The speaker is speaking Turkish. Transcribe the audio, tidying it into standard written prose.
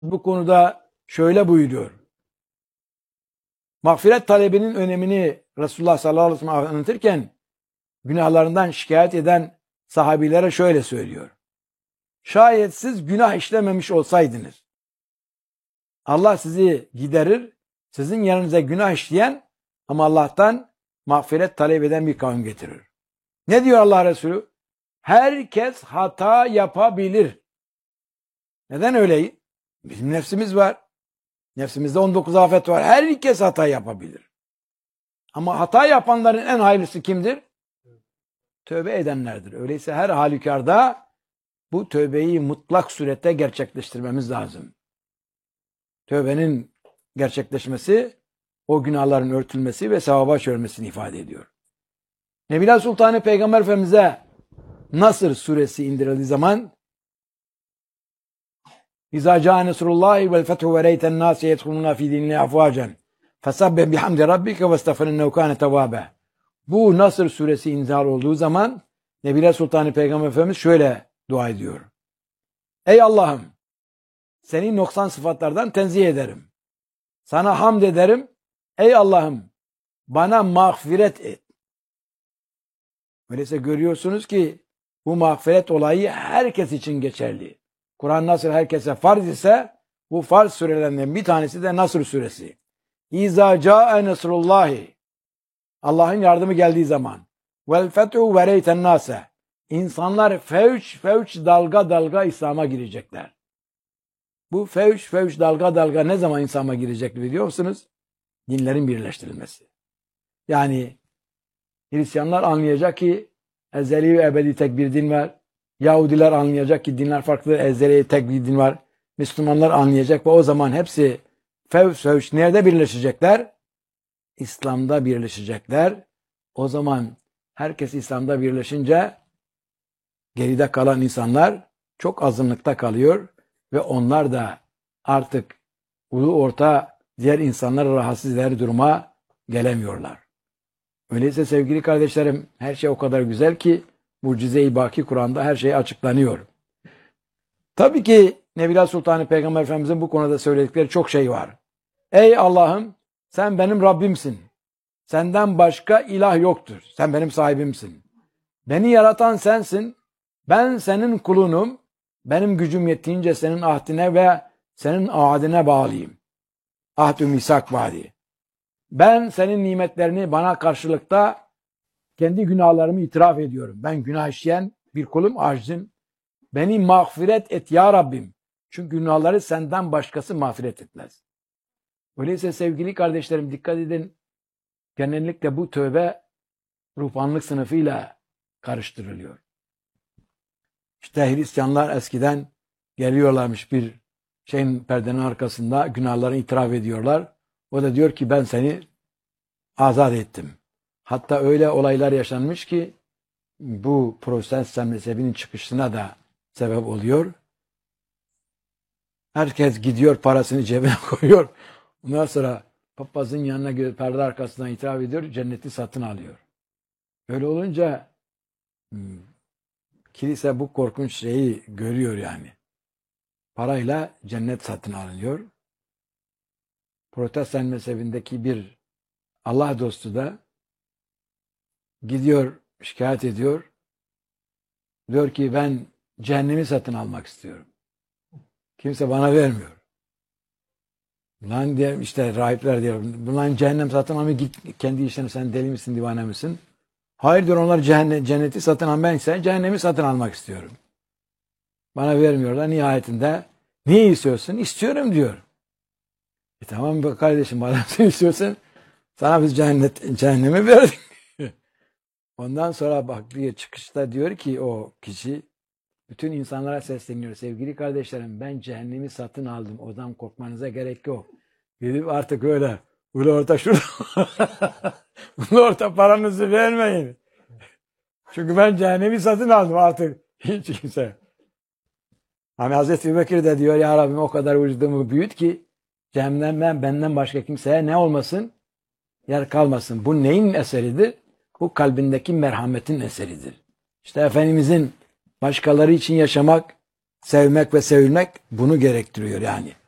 bu konuda şöyle buyuruyor. Mağfiret talebinin önemini Resulullah sallallahu aleyhi ve sellem anlatırken günahlarından şikayet eden sahabilere şöyle söylüyor. Şayet siz günah işlememiş olsaydınız Allah sizi giderir, sizin yanınıza günah işleyen ama Allah'tan mağfiret talep eden bir kavim getirir. Ne diyor Allah Resulü? Herkes hata yapabilir. Neden öyle? Bizim nefsimiz var. Nefsimizde 19 afet var. Herkes hata yapabilir. Ama hata yapanların en hayırlısı kimdir? Tövbe edenlerdir. Öyleyse her halükarda bu tövbeyi mutlak surette gerçekleştirmemiz lazım. Tövbenin gerçekleşmesi, o günahların örtülmesi ve sevaba çölmesini ifade ediyor. Nebiler Sultanı Peygamber Efendimiz'e Nasr suresi indirildiği zaman İzâ câ nesrullâhi vel fethu ve reyten nâse yedhulûnâ fî dînillâhi afvâcen fesabbih bihamdi rabbike ve estağfirinnehu kâne tevvâbe. Bu Nasr suresi inzal olduğu zaman Nebiler Sultanı Peygamber Efendimiz şöyle dua ediyor. Ey Allah'ım, seni noksan sıfatlardan tenzih ederim. Sana hamd ederim. Ey Allah'ım, bana mağfiret et. Öyleyse görüyorsunuz ki bu mağfiret olayı herkes için geçerli. Kur'an nasıl herkese farz ise bu farz surelerinden bir tanesi de Nasr suresi. İzâ câe nesrullâhi. Allah'ın yardımı geldiği zaman. Vel fethu ve reyten nâse. İnsanlar fevç fevç dalga dalga İslam'a girecekler. Bu fevç fevç dalga dalga ne zaman İslam'a girecek biliyor musunuz? Dinlerin birleştirilmesi. Yani Hristiyanlar anlayacak ki ezeli ve ebedi tek bir din var. Yahudiler anlayacak ki dinler farklı, ezeli tek bir din var. Müslümanlar anlayacak ve o zaman hepsi fevç fevç nerede birleşecekler? İslam'da birleşecekler. O zaman herkes İslam'da birleşince geride kalan insanlar çok azınlıkta kalıyor ve onlar da artık ulu orta diğer insanları rahatsız eder duruma gelemiyorlar. Öyleyse sevgili kardeşlerim, her şey o kadar güzel ki Mucize-i Baki Kur'an'da her şey açıklanıyor. Tabii ki Nebiler Sultanı Peygamber Efendimiz'in bu konuda söyledikleri çok şey var. Ey Allah'ım, sen benim Rabbimsin. Senden başka ilah yoktur. Sen benim sahibimsin. Beni yaratan sensin. Ben senin kulunum. Benim gücüm yettiğince senin ahdine ve senin ahadine bağlıyım. Ahd-ü misak vaadi. Ben senin nimetlerini bana karşılıkta kendi günahlarımı itiraf ediyorum. Ben günah işleyen bir kulum, acizim. Beni mağfiret et ya Rabbim. Çünkü günahları senden başkası mağfiret etmez. Öyleyse sevgili kardeşlerim dikkat edin. Genellikle bu tövbe ruhbanlık sınıfıyla karıştırılıyor. İşte Hristiyanlar eskiden geliyorlarmış bir şeyin perdenin arkasında günahlarını itiraf ediyorlar. O da diyor ki ben seni azat ettim. Hatta öyle olaylar yaşanmış ki bu Protestan mezhebinin çıkışına da sebep oluyor. Herkes gidiyor parasını cebine koyuyor. Ondan sonra papazın yanına perde arkasından itiraf ediyor. Cenneti satın alıyor. Öyle olunca kilise bu korkunç şeyi görüyor yani. Parayla cennet satın alınıyor. Protestan mezhebindeki bir Allah dostu da gidiyor şikayet ediyor. Diyor ki ben cehennemi satın almak istiyorum. Kimse bana vermiyor. Lan diye işte rahipler diyor. Bunların cehennem satın almıyor. Git kendi işlerine sen deli misin divane misin? Hayır diyor onlar cenneti satın almıyor. Ben ise cehennemi satın almak istiyorum. Bana vermiyorlar. Nihayetinde niye istiyorsun? İstiyorum diyor. Tamam kardeşim madem sen istiyorsun sana biz cehennemi verdik. Ondan sonra bak bir çıkışta diyor ki o kişi bütün insanlara sesleniyor. Sevgili kardeşlerim ben cehennemi satın aldım. Odan korkmanıza gerek yok. Gidip artık öyle ulu orta şurada ulu orta paranızı vermeyin. Çünkü ben cehennemi satın aldım artık. Hiç kimse. Hani Hazreti Ebubekir de diyor ya Rabbim o kadar vücudumu büyüt ki cehennemden benden başka kimseye ne olmasın? Yer kalmasın. Bu neyin eseridir? Bu kalbindeki merhametin eseridir. İşte Efendimizin başkaları için yaşamak, sevmek ve sevilmek bunu gerektiriyor yani.